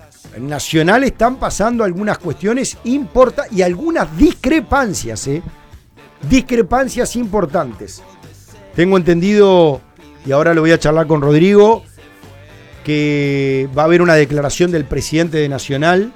En Nacional están pasando algunas cuestiones importantes y algunas discrepancias, discrepancias importantes. Tengo entendido, y ahora lo voy a charlar con Rodrigo, que va a haber una declaración del presidente de Nacional,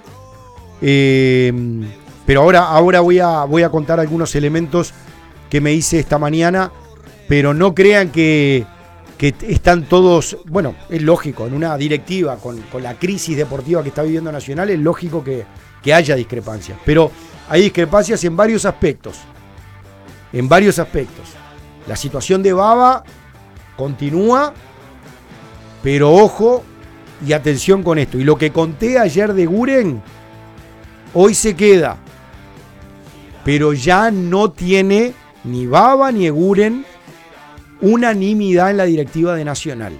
pero ahora voy a contar algunos elementos que me hice esta mañana, pero no crean que están todos, bueno, es lógico, en una directiva con la crisis deportiva que está viviendo Nacional, es lógico que haya discrepancias, pero hay discrepancias en varios aspectos. La situación de Baba continúa, pero ojo y atención con esto. Y lo que conté ayer de Guren, hoy se queda, pero ya no tiene ni Baba ni Eguren unanimidad en la directiva de Nacional.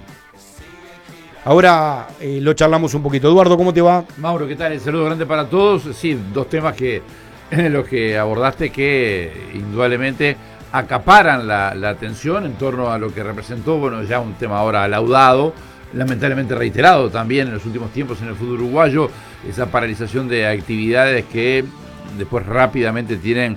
Ahora lo charlamos un poquito. Eduardo, ¿cómo te va? Mauro, ¿qué tal? El saludo grande para todos. Sí, dos temas los que abordaste que indudablemente acaparan la atención en torno a lo que representó, bueno, ya un tema ahora laudado, lamentablemente reiterado también en los últimos tiempos en el fútbol uruguayo, esa paralización de actividades que después rápidamente tienen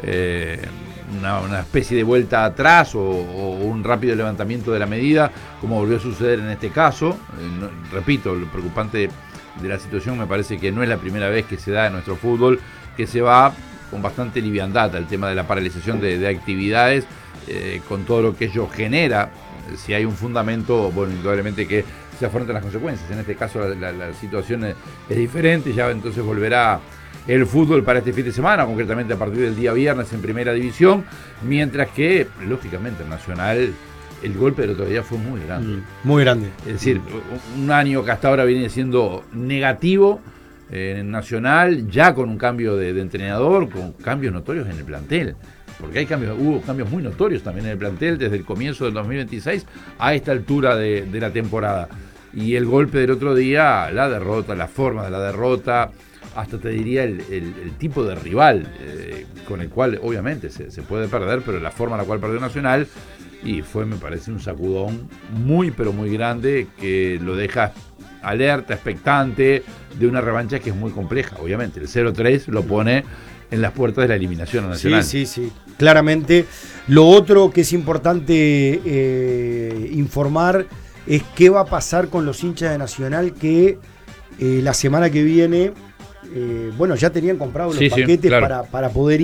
una especie de vuelta atrás o un rápido levantamiento de la medida, como volvió a suceder en este caso. Repito, lo preocupante de la situación me parece que no es la primera vez que se da en nuestro fútbol, que se va con bastante liviandad al tema de la paralización de actividades, con todo lo que ello genera. Si hay un fundamento, bueno, indudablemente que se afrontan las consecuencias. En este caso la situación es diferente, ya entonces volverá el fútbol para este fin de semana, concretamente a partir del día viernes en Primera División, mientras que, lógicamente, en Nacional el golpe del otro día fue muy grande. Muy grande. Es decir, un año que hasta ahora viene siendo negativo en Nacional, ya con un cambio de entrenador, con cambios notorios en el plantel. Porque hubo cambios muy notorios también en el plantel desde el comienzo del 2026 a esta altura de la temporada. Y el golpe del otro día, la derrota, la forma de la derrota, hasta te diría el tipo de rival con el cual obviamente se puede perder, pero la forma en la cual perdió Nacional, y fue, me parece, un sacudón muy pero muy grande que lo deja alerta, expectante de una revancha que es muy compleja. Obviamente el 0-3 lo pone en las puertas de la eliminación nacional. Sí, claramente. Lo otro que es importante informar es qué va a pasar con los hinchas de Nacional que la semana que viene, bueno, ya tenían comprado los paquetes, claro, para poder ir